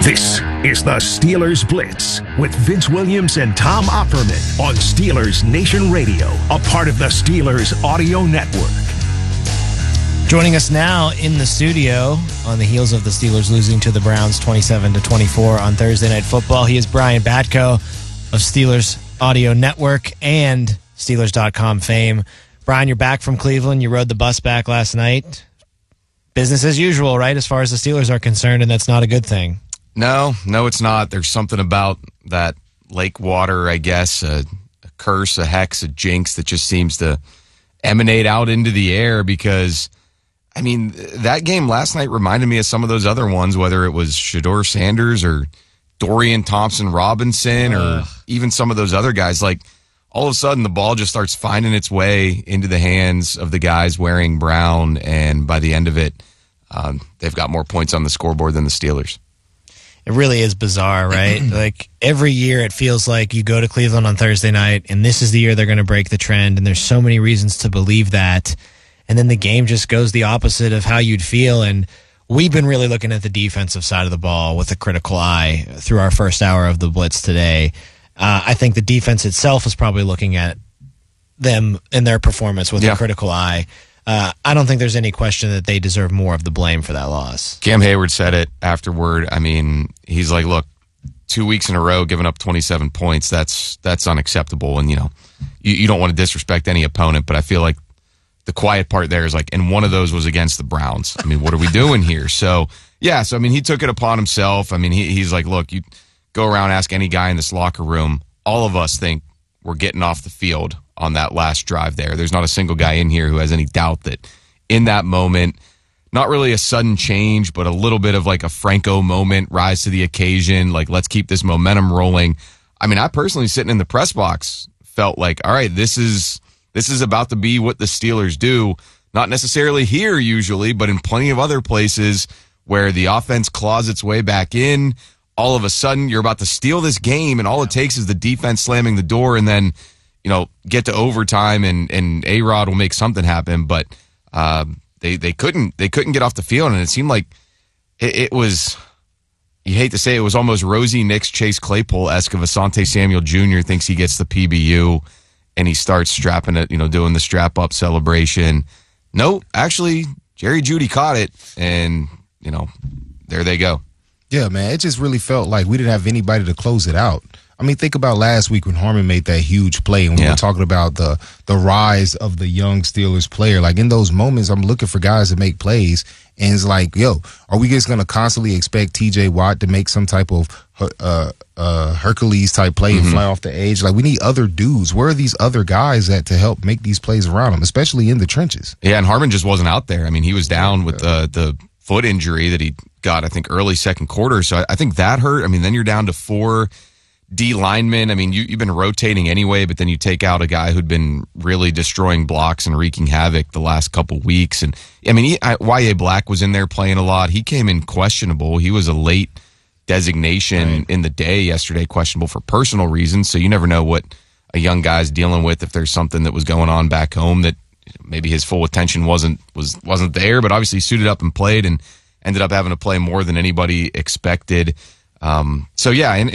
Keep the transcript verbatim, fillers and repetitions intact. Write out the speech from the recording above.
This is the Steelers Blitz with Vince Williams and Tom Opperman on Steelers Nation Radio, a part of the Steelers Audio Network. Joining us now in the studio on the heels of the Steelers losing to the Browns twenty-seven to twenty-four on Thursday Night Football, he is Brian Batko of Steelers Audio Network and Steelers dot com fame. Brian, you're back from Cleveland. You rode the bus back last night. Business as usual, right, as far as the Steelers are concerned, and that's not a good thing. No, no, it's not. There's something about that lake water, I guess, a, a curse, a hex, a jinx that just seems to emanate out into the air because, I mean, that game last night reminded me of some of those other ones, whether it was Shedeur Sanders or Dorian Thompson-Robinson or Ugh. even some of those other guys. Like, all of a sudden, the ball just starts finding its way into the hands of the guys wearing brown, and by the end of it, um, they've got more points on the scoreboard than the Steelers. It really is bizarre, right? Like, every year it feels like you go to Cleveland on Thursday night, and this is the year they're going to break the trend, and there's so many reasons to believe that. And then the game just goes the opposite of how you'd feel. And we've been really looking at the defensive side of the ball with a critical eye through our first hour of the Blitz today. Uh, I think the defense itself is probably looking at them and their performance with yeah. a critical eye. Uh, I don't think there's any question that they deserve more of the blame for that loss. Cam Hayward said it afterward. I mean, he's like, look, two weeks in a row giving up twenty-seven points, that's that's unacceptable. And, you know, you, you don't want to disrespect any opponent, but I feel like the quiet part there is like, and one of those was against the Browns. I mean, what are we doing here? So, yeah, so, I mean, he took it upon himself. I mean, he, he's like, look, you go around, ask any guy in this locker room, all of us think we're getting off the field on that last drive there. There's not a single guy in here who has any doubt that in that moment, not really a sudden change, but a little bit of like a Franco moment, rise to the occasion, like let's keep this momentum rolling. I mean, I personally sitting in the press box felt like, all right, this is this is about to be what the Steelers do, not necessarily here usually, but in plenty of other places where the offense claws its way back in. All of a sudden, you're about to steal this game, and all it takes is the defense slamming the door, and then, you know, get to overtime, and, and A-Rod will make something happen. But uh, they they couldn't they couldn't get off the field, and it seemed like it, it was. You hate to say it, it was almost Rosie Nix, Chase Claypool-esque of Asante Samuel Junior thinks he gets the P B U, and he starts strapping it, you know, doing the strap up celebration. No, actually, Jerry Jeudy caught it, and you know, there they go. Yeah, man, it just really felt like we didn't have anybody to close it out. I mean, think about last week when Harmon made that huge play, and we yeah. were talking about the the rise of the young Steelers player. Like, in those moments, I'm looking for guys to make plays, and it's like, yo, are we just going to constantly expect T J Watt to make some type of uh, uh, Hercules-type play mm-hmm. and fly off the edge? Like, we need other dudes. Where are these other guys at to help make these plays around them, especially in the trenches? Yeah, and Harmon just wasn't out there. I mean, he was down with the the foot injury that he got, I think, early second quarter. So I, I think that hurt. I mean, then you're down to four D linemen. I mean, you, you've been rotating anyway, but then you take out a guy who'd been really destroying blocks and wreaking havoc the last couple weeks. And I mean, he, I, Y A Black was in there playing a lot. He came in questionable. He was a late designation right. in the day yesterday, questionable for personal reasons. So you never know what a young guy's dealing with, if there's something that was going on back home that maybe his full attention wasn't was wasn't there, but obviously suited up and played and ended up having to play more than anybody expected. Um, so yeah, and,